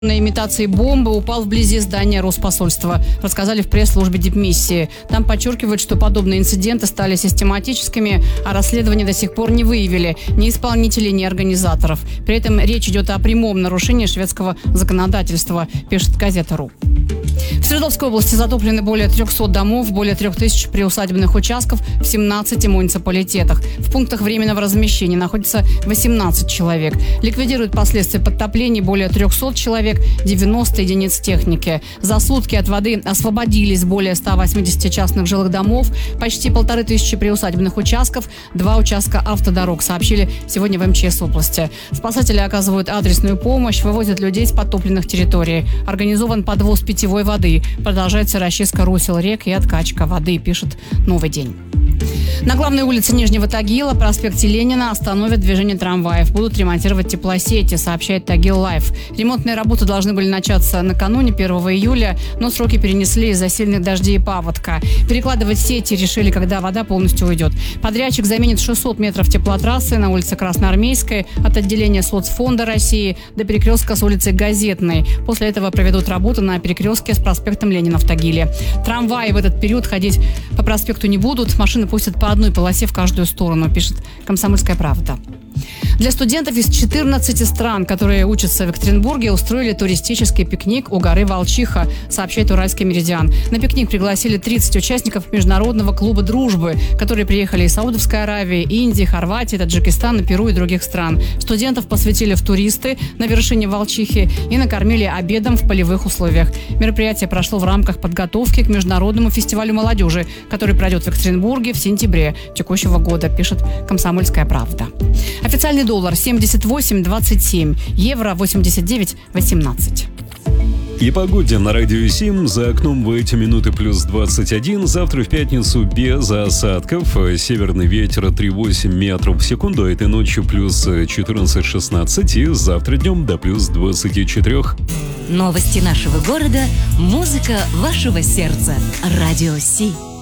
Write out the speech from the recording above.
На имитации бомбы упал вблизи здания Росспосольства, рассказали в пресс-службе дипмиссии. Там подчеркивают, что подобные инциденты стали систематическими, а расследование до сих пор не выявили ни исполнителей, ни организаторов. При этом речь идет о прямом нарушении шведского законодательства, пишет газета.ру. В Свердловской области затоплены более 300 домов, более 3000 приусадебных участков в 17 муниципалитетах. В пунктах временного размещения находится 18 человек. Ликвидируют последствия подтоплений более 300 человек, 90 единиц техники. За сутки от воды освободились более 180 частных жилых домов, почти 1500 приусадебных участков, 2 участка автодорог, сообщили сегодня в МЧС области. Спасатели оказывают адресную помощь, вывозят людей с подтопленных территорий. Организован подвоз питьевой воды. Продолжается расчистка русел рек и откачка воды, пишет «Новый день». На главной улице Нижнего Тагила, проспекте Ленина, остановят движение трамваев. Будут ремонтировать теплосети, сообщает Тагил Лайф. Ремонтные работы должны были начаться накануне 1 июля, но сроки перенесли из-за сильных дождей и паводка. Перекладывать сети решили, когда вода полностью уйдет. Подрядчик заменит 600 метров теплотрассы на улице Красноармейской от отделения Соцфонда России до перекрестка с улицы Газетной. После этого проведут работы на перекрестке с проспектом Ленина в Тагиле. Трамваи в этот период ходить по проспекту не будут. Машины пустят по одной полосе в каждую сторону, пишет «Комсомольская правда». Для студентов из 14 стран, которые учатся в Екатеринбурге, устроили туристический пикник у горы Волчиха, сообщает Уральский Меридиан. На пикник пригласили 30 участников Международного клуба дружбы, которые приехали из Саудовской Аравии, Индии, Хорватии, Таджикистана, Перу и других стран. Студентов посвятили в туристы на вершине Волчихи и накормили обедом в полевых условиях. Мероприятие прошло в рамках подготовки к Международному фестивалю молодежи, который пройдет в Екатеринбурге в сентябре текущего года, пишет «Комсомольская правда». Официальный доллар 78,27, евро 89,18. И погоде на Радио 7. За окном в эти минуты плюс 21. Завтра в пятницу без осадков. Северный ветер 3,8 метров в секунду. Этой ночью плюс 14-16. И завтра днем до плюс 24. Новости нашего города. Музыка вашего сердца. Радио 7.